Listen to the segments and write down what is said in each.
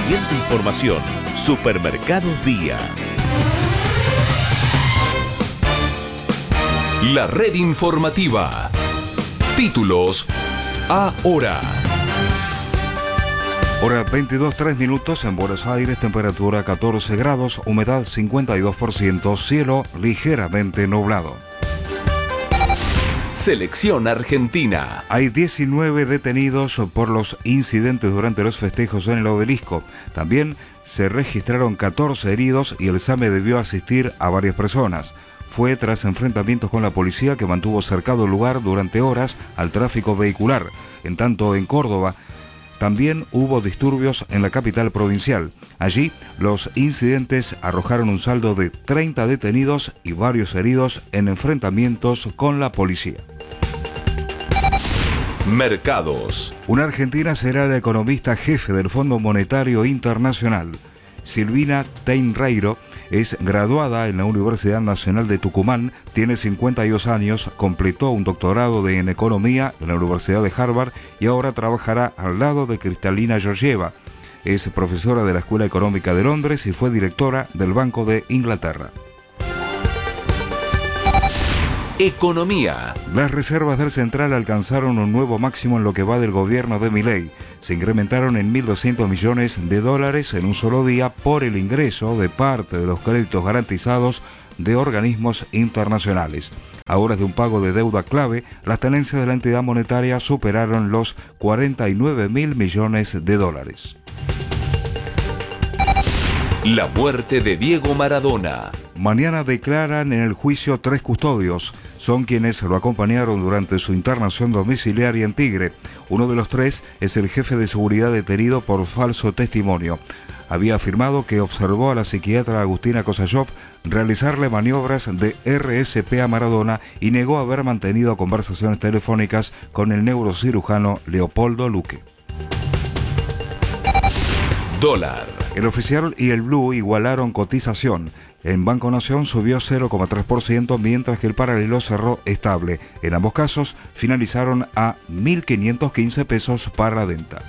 siguiente información. Supermercados Día. La red informativa. Títulos ahora. Hora 22:03 en Buenos Aires, temperatura 14 grados, humedad 52%, cielo ligeramente nublado. Selección Argentina. Hay 19 detenidos por los incidentes durante los festejos en el Obelisco. También se registraron 14 heridos y el SAME debió asistir a varias personas. Fue tras enfrentamientos con la policía que mantuvo cercado el lugar durante horas al tráfico vehicular. En tanto, en Córdoba también hubo disturbios en la capital provincial. Allí, los incidentes arrojaron un saldo de 30 detenidos y varios heridos en enfrentamientos con la policía. Mercados. Una argentina será la economista jefe del Fondo Monetario Internacional. Silvina Teinreiro es graduada en la Universidad Nacional de Tucumán, tiene 52 años, completó un doctorado en economía en la Universidad de Harvard y ahora trabajará al lado de Kristalina Georgieva. Es profesora de la Escuela Económica de Londres y fue directora del Banco de Inglaterra. Economía. Las reservas del Central alcanzaron un nuevo máximo en lo que va del gobierno de Milei. Se incrementaron en $1.200 millones en un solo día por el ingreso de parte de los créditos garantizados de organismos internacionales. A horas de un pago de deuda clave, las tenencias de la entidad monetaria superaron los $49.000 millones. La muerte de Diego Maradona. Mañana declaran en el juicio 3 custodios. Son quienes lo acompañaron durante su internación domiciliaria en Tigre. Uno de los 3 es el jefe de seguridad detenido por falso testimonio. Había afirmado que observó a la psiquiatra Agustina Kosayov realizarle maniobras de RSP a Maradona y negó haber mantenido conversaciones telefónicas con el neurocirujano Leopoldo Luque. Dólar. El oficial y el blue igualaron cotización. En Banco Nación subió 0,3%, mientras que el paralelo cerró estable. En ambos casos finalizaron a 1.515 pesos para la venta.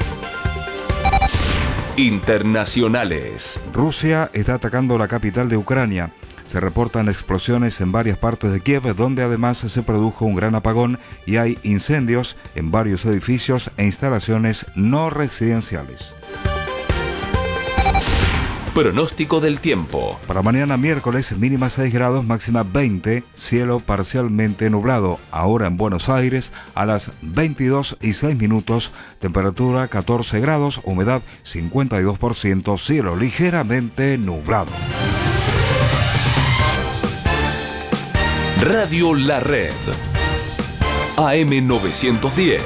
Internacionales. Rusia está atacando la capital de Ucrania. Se reportan explosiones en varias partes de Kiev, donde además se produjo un gran apagón y hay incendios en varios edificios e instalaciones no residenciales. Pronóstico del tiempo. Para mañana miércoles, mínima 6 grados, máxima 20, cielo parcialmente nublado. Ahora en Buenos Aires, a las 22:06, temperatura 14 grados, humedad 52%, cielo ligeramente nublado. Radio La Red. AM 910.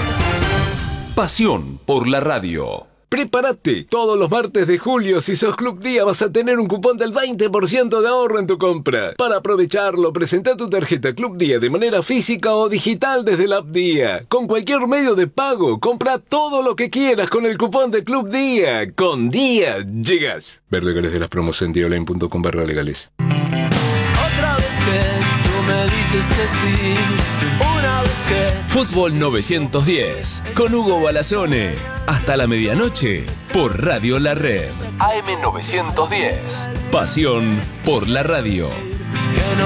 Pasión por la radio. ¡Prepárate! Todos los martes de julio, si sos Club Día, vas a tener un cupón del 20% de ahorro en tu compra. Para aprovecharlo, presenta tu tarjeta Club Día de manera física o digital desde la app Día. Con cualquier medio de pago, compra todo lo que quieras con el cupón de Club Día. Con Día llegas. Ver legales de las promos en diaonline.com/legales. Otra vez que tú me dices que sí. Una vez que... Fútbol 910 con Hugo Balazone. Hasta la medianoche por Radio La Red. AM 910. Pasión por la radio.